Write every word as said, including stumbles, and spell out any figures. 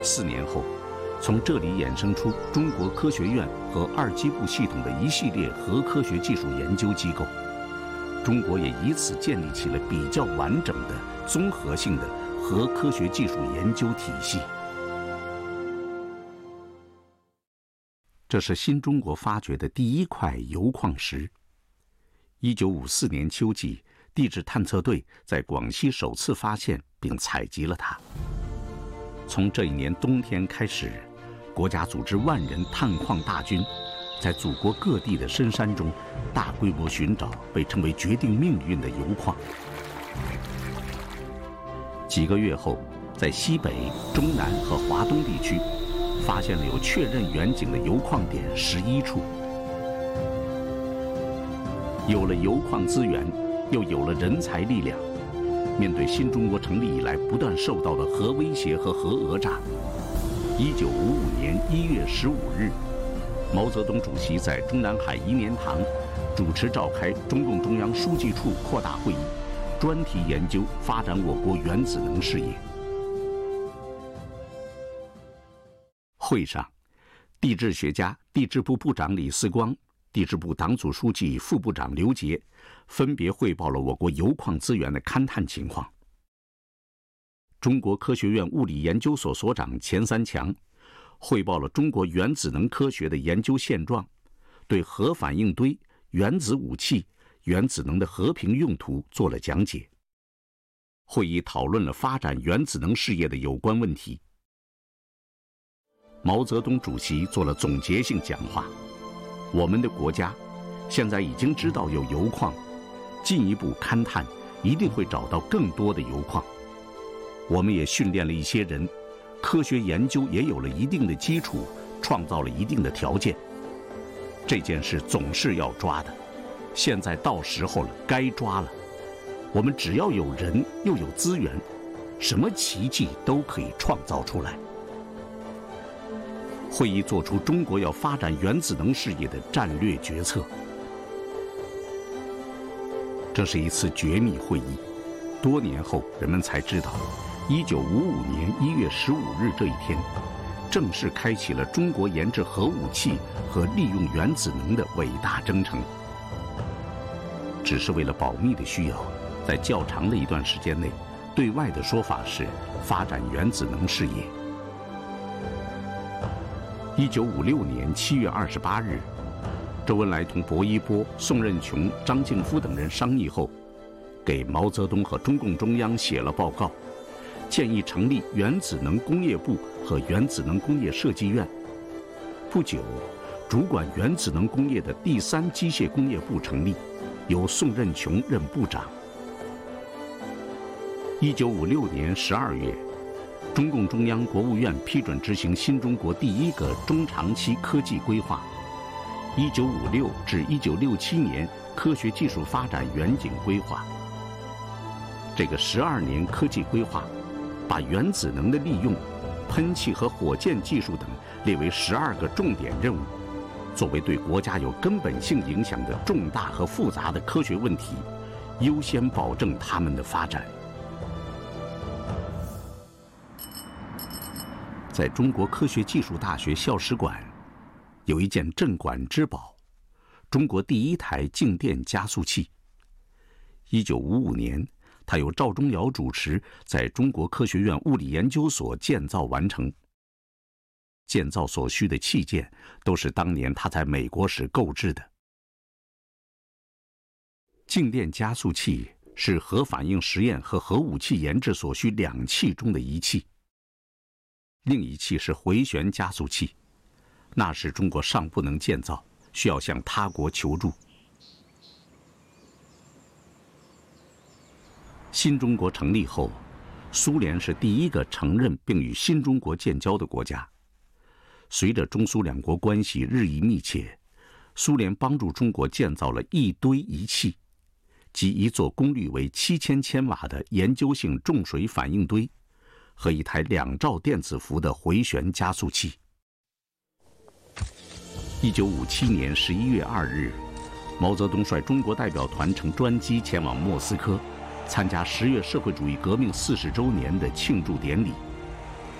四年后，从这里衍生出中国科学院和二机部系统的一系列核科学技术研究机构。中国也以此建立起了比较完整的、综合性的核科学技术研究体系。这是新中国发掘的第一块铀矿石。一九五四年秋季，地质探测队在广西首次发现并采集了它。从这一年冬天开始，国家组织万人探矿大军，在祖国各地的深山中大规模寻找被称为决定命运的铀矿。几个月后，在西北、中南和华东地区发现了有确认远景的铀矿点十一处。有了铀矿资源，又有了人才力量，面对新中国成立以来不断受到的核威胁和核讹诈，一九五五年一月十五日，毛泽东主席在中南海颐年堂主持召开中共中央书记处扩大会议，专题研究发展我国原子能事业。会上，地质学家、地质部部长李四光、地质部党组书记、副部长刘杰分别汇报了我国铀矿资源的勘探情况。中国科学院物理研究所所长钱三强汇报了中国原子能科学的研究现状，对核反应堆、原子武器、原子能的和平用途做了讲解。会议讨论了发展原子能事业的有关问题。毛泽东主席做了总结性讲话。我们的国家现在已经知道有铀矿，进一步勘探一定会找到更多的铀矿。我们也训练了一些人，科学研究也有了一定的基础，创造了一定的条件。这件事总是要抓的，现在到时候了，该抓了。我们只要有人又有资源，什么奇迹都可以创造出来。会议作出中国要发展原子能事业的战略决策。这是一次绝密会议，多年后人们才知道，一九五五年一月十五日这一天，正式开启了中国研制核武器和利用原子能的伟大征程。只是为了保密的需要，在较长的一段时间内，对外的说法是发展原子能事业。一九五六年七月二十八日，周恩来同薄一波、宋任穷、张敬夫等人商议后，给毛泽东和中共中央写了报告，建议成立原子能工业部和原子能工业设计院。不久，主管原子能工业的第三机械工业部成立，由宋任穷任部长。一九五六年十二月，中共中央、国务院批准执行新中国第一个中长期科技规划（一九五六至一九六七年科学技术发展远景规划）。这个十二年科技规划，把原子能的利用、喷气和火箭技术等列为十二个重点任务，作为对国家有根本性影响的重大和复杂的科学问题，优先保证它们的发展。在中国科学技术大学校史馆，有一件镇馆之宝——中国第一台静电加速器。一九五五年，它由赵忠尧主持，在中国科学院物理研究所建造完成。建造所需的器件都是当年他在美国时购置的。静电加速器是核反应实验和核武器研制所需两器中的一器。另一器是回旋加速器，那时中国尚不能建造，需要向他国求助。新中国成立后，苏联是第一个承认并与新中国建交的国家。随着中苏两国关系日益密切，苏联帮助中国建造了一堆仪器，即一座功率为七千千瓦的研究性重水反应堆和一台两兆电子伏的回旋加速器。一九五七年十一月二日，毛泽东率中国代表团乘专机前往莫斯科，参加十月社会主义革命四十周年的庆祝典礼。